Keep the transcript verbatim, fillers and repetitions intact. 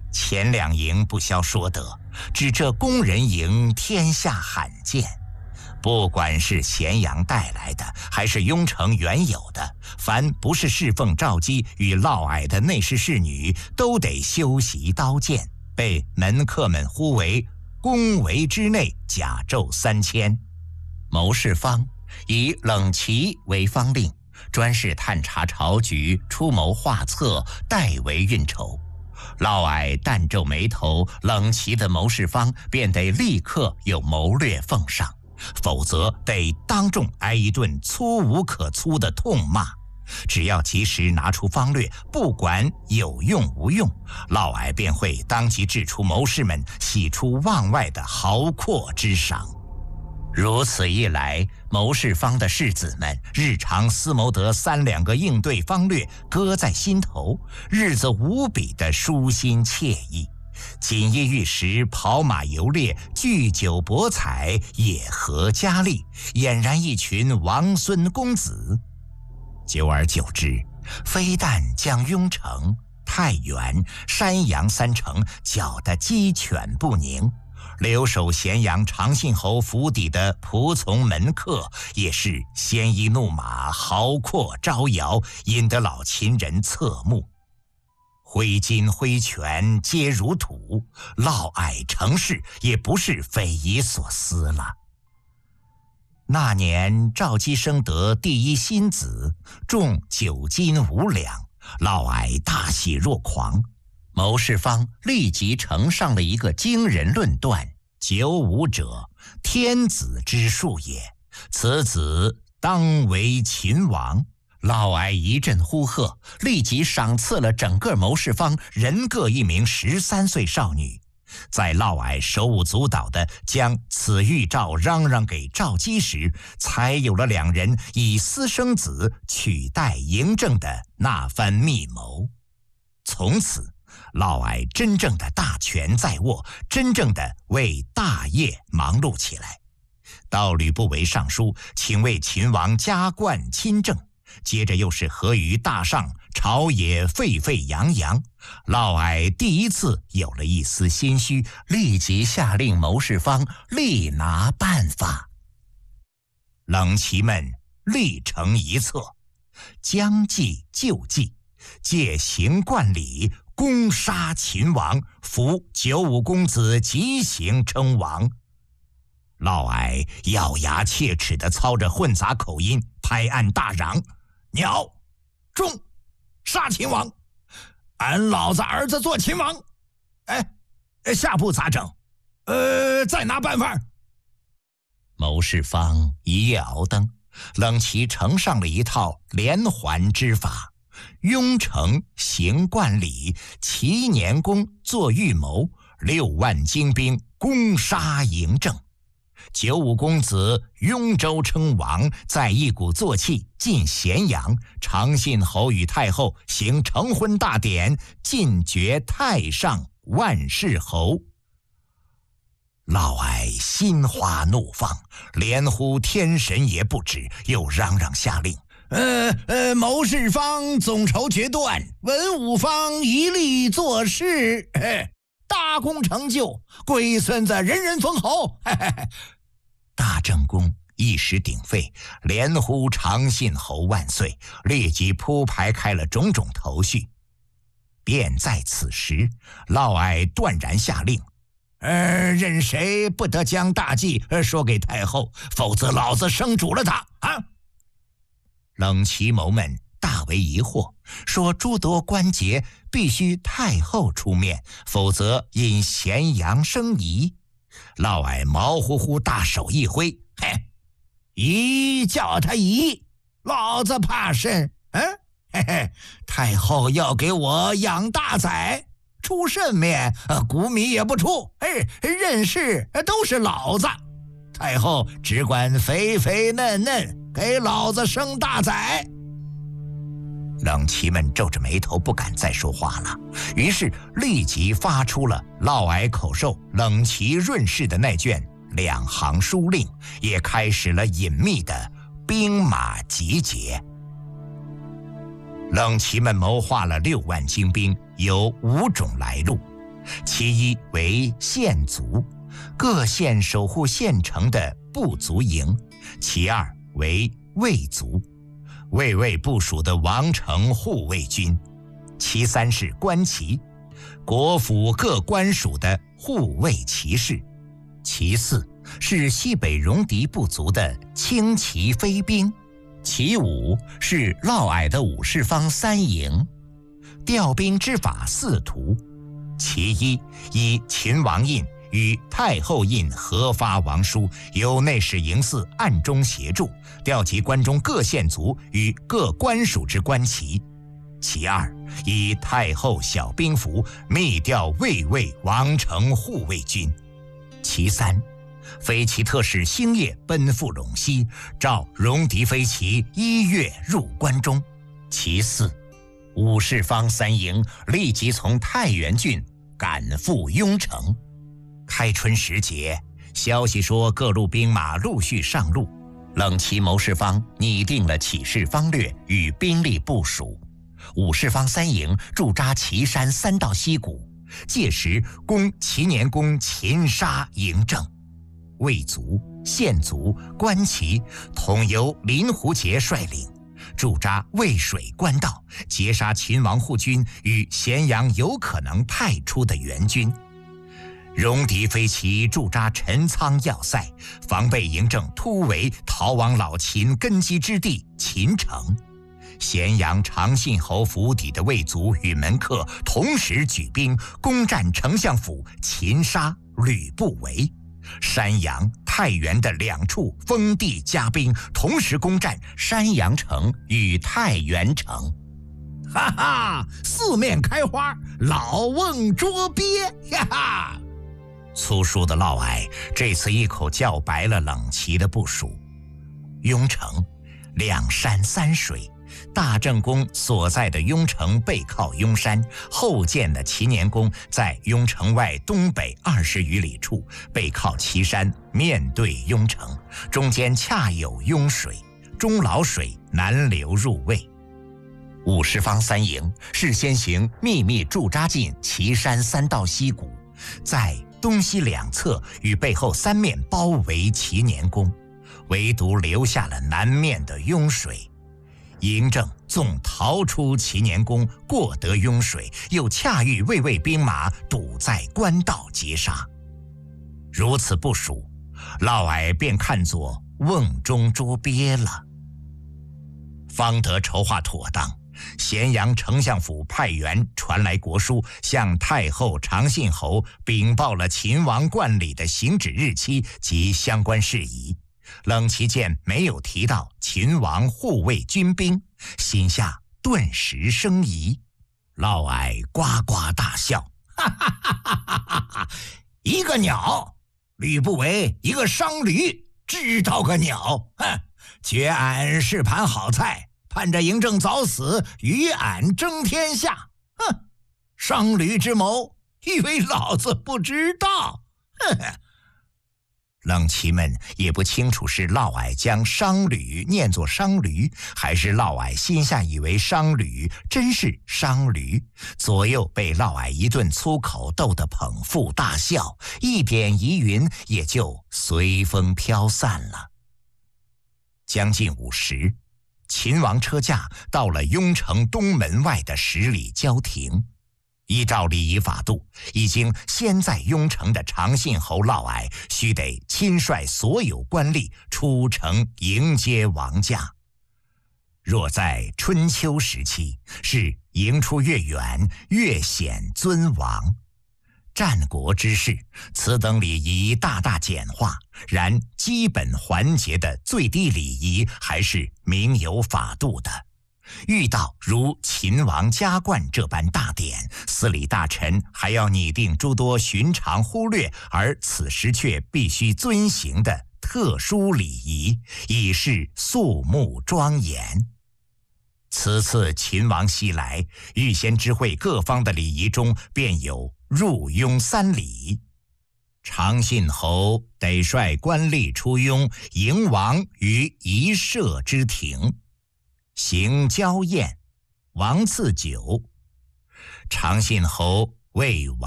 前两营不消说得，只这工人营天下罕见。不管是咸阳带来的，还是雍城原有的，凡不是侍奉赵姬与嫪毐的内侍侍女，都得修习刀剑，被门客们呼为宫闱之内甲胄三千。谋士方以冷齐为方令，专事探察朝局，出谋划策，代为运筹。嫪毐但皱眉头，冷齐的谋士方便得立刻有谋略奉上，否则得当众挨一顿粗无可粗的痛骂。只要及时拿出方略，不管有用无用，嫪毐便会当即制出谋士们喜出望外的豪阔之赏。如此一来，谋士方的士子们日常思谋得三两个应对方略，搁在心头，日子无比的舒心惬意。锦衣玉食，跑马游猎，聚酒博彩，野合佳丽，俨然一群王孙公子。久而久之，非但将雍城、太原、山阳三城搅得鸡犬不宁，留守咸阳长信侯府邸的仆从门客也是鲜衣怒马，豪阔招摇，引得老秦人侧目。挥金挥拳皆如土，嫪毐成事也不是匪夷所思了。那年赵姬生得第一新子，重九斤五两，嫪毐大喜若狂。谋士方立即呈上了一个惊人论断：九五者，天子之数也，此子当为秦王。嫪毐一阵呼喝，立即赏赐了整个谋士方人各一名十三岁少女。在嫪毐手舞足蹈地将此预兆嚷嚷给赵姬时，才有了两人以私生子取代嬴政的那番密谋。从此，嫪毐真正的大权在握，真正的为大业忙碌起来。到吕不韦上书，请为秦王加冠亲政。接着又是河于大上，朝野沸沸扬扬。嫪毐第一次有了一丝心虚，立即下令谋士方立拿办法。冷齐们立成一策，将计就计，借行冠礼攻杀秦王，扶九五公子即行称王。嫪毐咬牙切齿地操着混杂口音，拍案大嚷：鸟中杀秦王，俺老子儿子做秦王。哎，下步咋整？呃，再拿办法。谋士方一夜熬灯，冷齐呈上了一套连环之法：雍城行冠礼，齐年公做预谋，六万精兵攻杀嬴政。九五公子雍州称王，再一鼓作气进咸阳，长信侯与太后行成婚大典，进爵太上万世侯。嫪毐心花怒放，连呼天神也不止，又嚷嚷下令：呃呃，谋士方总筹决断，文武方一力做事，嘿，大功成就，龟孙子人人封侯。嘿嘿嘿。大正宫一时鼎沸，连呼长信侯万岁，立即铺排开了种种头绪。便在此时，嫪毐断然下令：呃，任谁不得将大计说给太后，否则老子生煮了他啊！冷齐谋们大为疑惑，说诸多关节必须太后出面，否则引咸阳生疑。嫪毐毛乎乎大手一挥：嘿，一叫他一，老子怕甚？嗯，嘿嘿，太后要给我养大崽，出甚面，谷米也不出，哎，任事都是老子。太后只管肥肥嫩嫩，给老子生大崽。冷齐们皱着眉头，不敢再说话了，于是立即发出了嫪毐口授冷齐润饰的那卷两行书令，也开始了隐秘的兵马集结。冷齐们谋划了六万精兵，有五种来路： 其一为县卒，各县守护县城的部族营；其二为卫卒，卫卫部属的王城护卫军；其三是官旗，国府各官属的护卫骑士；其四是西北戎狄部族的轻骑飞兵；其五是嫪毐的武士方三营。调兵之法四图：其一，以秦王印与太后印合发王书，由内侍营祀暗中协助，调集关中各县族与各官属之官旗；其二，以太后小兵符密调卫卫王城护卫军；其三，飞骑特使星夜奔赴陇西，召戎狄飞骑一月入关中；其四，武士方三营立即从太原郡赶赴雍城。开春时节，消息说各路兵马陆续上路，冷骑谋士方拟定了起事方略与兵力部署。武士方三营驻扎岐山三道溪谷，届时攻齐年公擒杀嬴政。卫卒、县卒、官旗统由林狐杰率领，驻扎渭水官道，截杀秦王护军与咸阳有可能派出的援军。戎狄飞骑驻扎陈仓要塞，防备嬴政突围逃往老秦根基之地秦城。咸阳长信侯府邸的卫卒与门客同时举兵攻占丞相府擒杀吕不韦。山阳、太原的两处封地加兵，同时攻占山阳城与太原城。哈哈，四面开花，老瓮捉鳖，哈哈！粗疏的嫪毐这次一口叫白了冷骑的部署。雍城两山三水，大正宫所在的雍城背靠雍山，后建的齐年宫在雍城外东北二十余里处，背靠岐山，面对雍城，中间恰有雍水，中老水南流入魏。武士方三营是先行秘密驻扎进岐山三道溪谷，在东西两侧与背后三面包围齐年宫，唯独留下了南面的雍水。嬴政纵逃出齐年宫，过得雍水，又恰遇卫卫兵马堵在官道截杀。如此部署，嫪毐便看作瓮中捉鳖了。方得筹划妥当，咸阳丞相府派员传来国书，向太后长信侯禀报了秦王冠礼的行止日期及相关事宜。冷骑见没有提到秦王护卫军兵，心下顿时生疑。嫪毐呱呱大笑，哈哈哈哈哈哈！一个鸟，吕不韦一个商驴，知道个鸟！哼，绝俺是盘好菜，盼着嬴政早死，与俺争天下。哼，商驴之谋，以为老子不知道？呵呵。冷骑们也不清楚是嫪毐将商旅念作商驴，还是嫪毐心下以为商旅真是商驴，左右被嫪毐一顿粗口逗得捧腹大笑，一点疑云也就随风飘散了。将近午时，秦王车驾到了雍城东门外的十里郊亭。依照礼仪法度，已经先在雍城的长信侯嫪毐须得亲率所有官吏出城迎接王驾。若在春秋时期，是迎出越远，越显尊王。战国之事，此等礼仪大大简化，然基本环节的最低礼仪还是明有法度的。遇到如秦王加冠这般大典，司礼大臣还要拟定诸多寻常忽略而此时却必须遵行的特殊礼仪，以示肃穆庄严。此次秦王西来，预先知会各方的礼仪中便有入雍三礼。长信侯得率官吏出雍，迎王于仪社之庭，行郊宴，王赐酒。长信侯为王